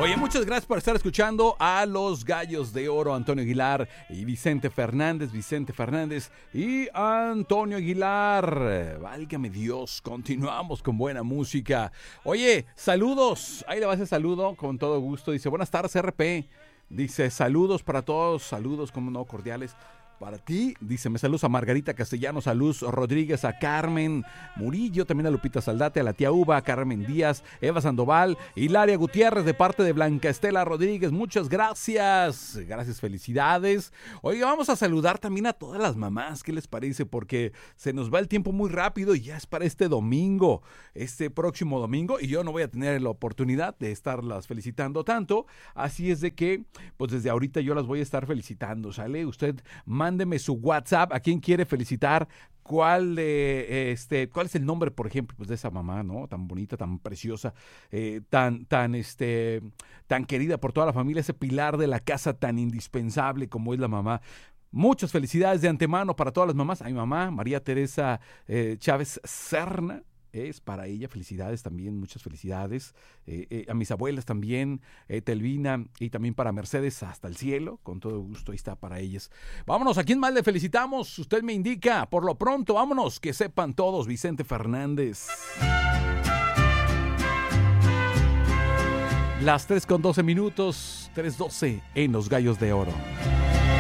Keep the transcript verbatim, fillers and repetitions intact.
Oye, muchas gracias por estar escuchando a los Gallos de Oro, Antonio Aguilar y Vicente Fernández, Vicente Fernández y Antonio Aguilar. Válgame Dios, continuamos con buena música. Oye, saludos, ahí le va ese saludo con todo gusto. Dice, buenas tardes R P. Dice, saludos para todos, saludos como no cordiales. Para ti, dice, me saludos a Margarita Castellanos, a Luz Rodríguez, a Carmen Murillo, también a Lupita Saldate, a la tía Uva, a Carmen Díaz, Eva Sandoval, Hilaria Gutiérrez de parte de Blanca Estela Rodríguez, muchas gracias, gracias, felicidades. Oiga, vamos a saludar también a todas las mamás, ¿qué les parece? Porque se nos va el tiempo muy rápido y ya es para este domingo, este próximo domingo, y yo no voy a tener la oportunidad de estarlas felicitando tanto, así es de que, pues desde ahorita yo las voy a estar felicitando, ¿sale? Usted mándeme su WhatsApp a quien quiere felicitar, cuál de este cuál es el nombre, por ejemplo, pues de esa mamá, ¿no? Tan bonita, tan preciosa, eh, tan tan este tan querida por toda la familia, ese pilar de la casa tan indispensable como es la mamá. Muchas felicidades de antemano para todas las mamás. A mi mamá, María Teresa eh, Chávez Serna, es para ella, felicidades también, muchas felicidades, eh, eh, a mis abuelas también, eh, Telvina, y también para Mercedes hasta el cielo, con todo gusto, ahí está para ellas. Vámonos, ¿a quién más le felicitamos? Usted me indica, por lo pronto, vámonos, que sepan todos, Vicente Fernández. Las tres con doce minutos, tres doce en Los Gallos de Oro.